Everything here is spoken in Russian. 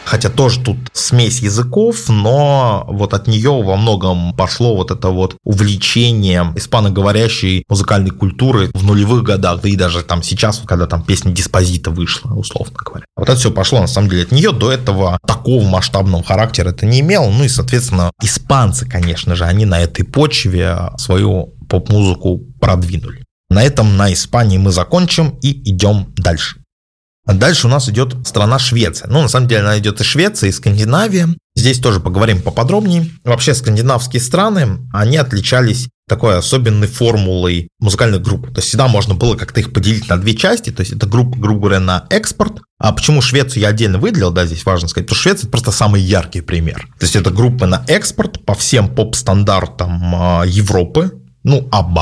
хотя тоже тут смесь языков, но вот от нее во многом пошло вот это вот увлечение испаноговорящей музыкальной культуры в нулевых годах, да и даже там сейчас, когда там песня Диспозита вышла, условно говоря. Вот это все пошло, на самом деле, от нее. До этого такого масштабного характера это не имело. Ну и, соответственно, испанцы, конечно же, они на этой почве свою поп-музыку продвинули. На этом на Испании мы закончим и идем дальше. Дальше у нас идет страна Швеция. Ну, на самом деле, она идет и Швеция, и Скандинавия. Здесь тоже поговорим поподробнее. Вообще, скандинавские страны, они отличались такой особенной формулой музыкальных групп. То есть всегда можно было как-то их поделить на две части. То есть это группа, грубо говоря, на экспорт. А почему Швецию я отдельно выделил, да, здесь важно сказать, потому что Швеция – это просто самый яркий пример. То есть это группа на экспорт по всем поп-стандартам Европы. Ну, ABBA,